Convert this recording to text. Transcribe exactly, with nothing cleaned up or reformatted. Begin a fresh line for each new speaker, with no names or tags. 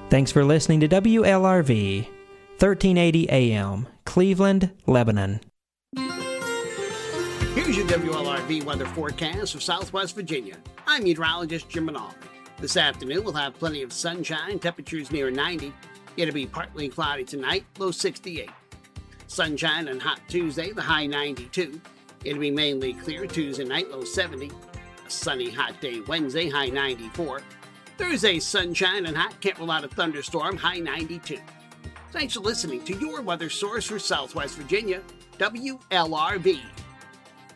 Thanks for listening to W L R V, thirteen eighty A M, Cleveland, Lebanon.
Here's your W L R V weather forecast for Southwest Virginia. I'm meteorologist Jim Manal. This afternoon, we'll have plenty of sunshine, temperatures near ninety. It'll be partly cloudy tonight, low sixty-eight. Sunshine on hot Tuesday, the high ninety-two. It'll be mainly clear Tuesday night, low seventy. A sunny, hot day Wednesday, high ninety-four. Thursday, sunshine and hot, can't rule out a thunderstorm, high ninety-two. Thanks for listening to your weather source for Southwest Virginia, W L R V.